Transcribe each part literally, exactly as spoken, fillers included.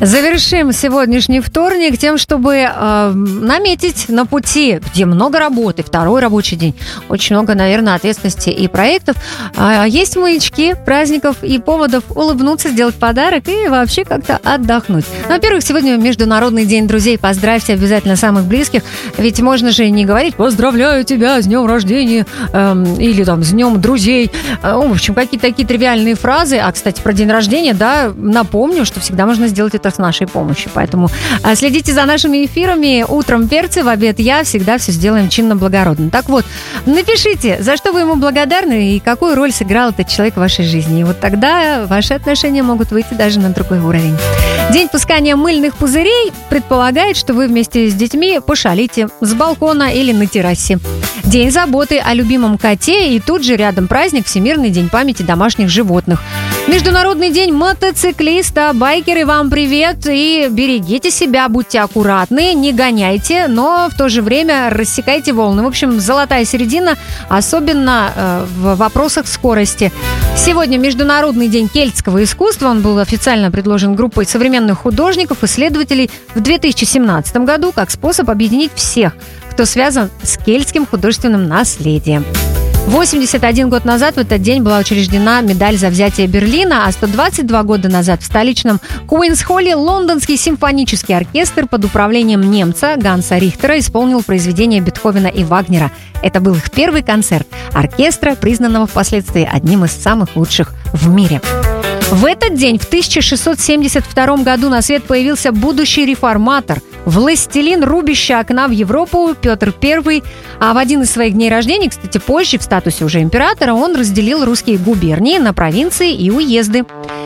Завершим сегодняшний вторник тем, чтобы э, наметить на пути, где много работы, второй рабочий день, очень много, наверное, ответственности и проектов. Э, есть маячки праздников и поводов улыбнуться, сделать подарок и вообще как-то отдохнуть. Ну, во-первых, сегодня Международный день друзей. Поздравьте обязательно самых близких, ведь можно же не говорить «поздравляю тебя с днем рождения» э, или там «с днем друзей». Э, в общем, какие-то такие тривиальные фразы. А, кстати, про день рождения, да, напомню, что всегда можно сделать это с нашей помощью. Поэтому а, следите за нашими эфирами. Утром перцы, в обед я. Всегда все сделаем чинно-благородно. Так вот, напишите, за что вы ему благодарны и какую роль сыграл этот человек в вашей жизни. И вот тогда ваши отношения могут выйти даже на другой уровень. День пускания мыльных пузырей предполагает, что вы вместе с детьми пошалите с балкона или на террасе. День заботы о любимом коте и тут же рядом праздник Всемирный день памяти домашних животных. Международный день мотоциклиста. Байкеры, вам привет и берегите себя, будьте аккуратны, не гоняйте, но в то же время рассекайте волны. В общем, золотая середина, особенно э, в вопросах скорости. Сегодня Международный день кельтского искусства. Он был официально предложен группой современных художников, исследователей в две тысячи семнадцатом году как способ объединить всех, кто связан с кельтским художественным наследием. восемьдесят один год назад в этот день была учреждена медаль за взятие Берлина, а сто двадцать два года назад в столичном Куинс-холле Лондонский симфонический оркестр под управлением немца Ганса Рихтера исполнил произведения Бетховена и Вагнера. Это был их первый концерт оркестра, признанного впоследствии одним из самых лучших в мире. В этот день, в тысяча шестьсот семьдесят втором году, на свет появился будущий реформатор, властелин рубящего окна в Европу Петр Первый. А в один из своих дней рождения, кстати, позже, в статусе уже императора, он разделил русские губернии на провинции и уезды.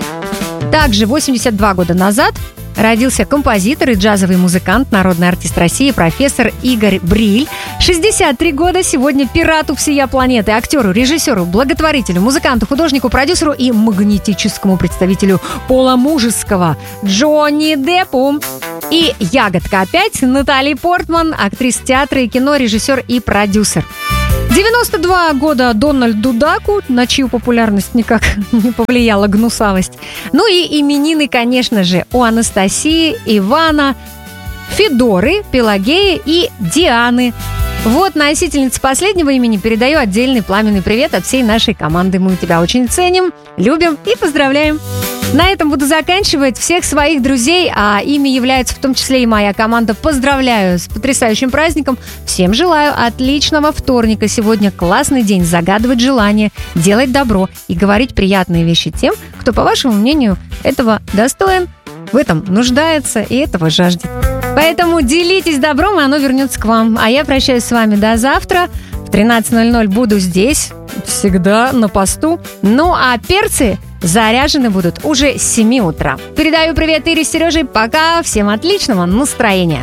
Также восемьдесят два года назад родился композитор и джазовый музыкант, народный артист России, профессор Игорь Бриль. шестьдесят три года сегодня пирату всея планеты, актеру, режиссеру, благотворителю, музыканту, художнику, продюсеру и магнетическому представителю пола мужеского Джонни Деппу. И ягодка опять, Натали Портман, актриса театра и кино, режиссер и продюсер. девяносто два года Дональду Даку, на чью популярность никак не повлияла гнусавость. Ну и именины, конечно же, у Анастасии, Ивана, Федоры, Пелагеи и Дианы. Вот носительница последнего имени передаю отдельный пламенный привет от всей нашей команды. Мы тебя очень ценим, любим и поздравляем. На этом буду заканчивать. Всех своих друзей, а ими является в том числе и моя команда, поздравляю с потрясающим праздником. Всем желаю отличного вторника. Сегодня классный день загадывать желания, делать добро и говорить приятные вещи тем, кто, по вашему мнению, этого достоин, в этом нуждается и этого жаждет. Поэтому делитесь добром, и оно вернется к вам. А я прощаюсь с вами до завтра. В тринадцать ноль ноль буду здесь, всегда на посту. Ну а перцы заряжены будут уже с семи утра. Передаю привет Ире с Сережей. Пока. Всем отличного настроения.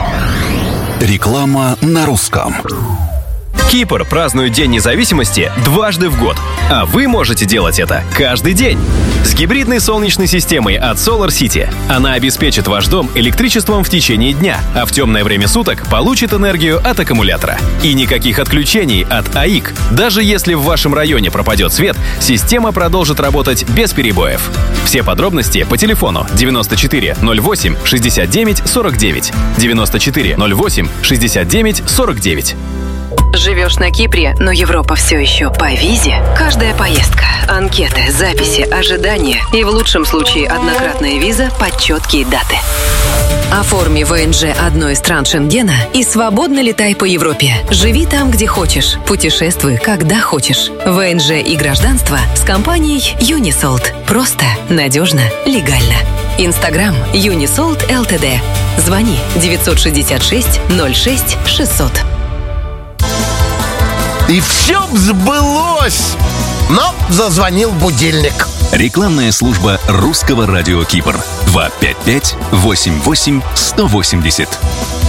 Реклама на русском. Кипр празднует День независимости дважды в год, а вы можете делать это каждый день. С гибридной солнечной системой от Solar City. Она обеспечит ваш дом электричеством в течение дня, а в темное время суток получит энергию от аккумулятора. И никаких отключений от АИК. Даже если в вашем районе пропадет свет, система продолжит работать без перебоев. Все подробности по телефону девяносто четыре ноль восемь шестьдесят девять сорок девять. девяносто четыре ноль восемь шестьдесят девять сорок девять. Живешь на Кипре, но Европа все еще по визе? Каждая поездка, анкеты, записи, ожидания и в лучшем случае однократная виза под четкие даты. Оформи ВНЖ одной из стран Шенгена и свободно летай по Европе. Живи там, где хочешь. Путешествуй, когда хочешь. ВНЖ и гражданство с компанией Unisold. Просто, надежно, легально. Инстаграм Unisold эл тэ дэ. Звони девятьсот шестьдесят шесть ноль шесть шестьсот. И все сбылось! Но зазвонил будильник. Рекламная служба русского радио Кипр. два пять пять восемь восемь сто восемьдесят.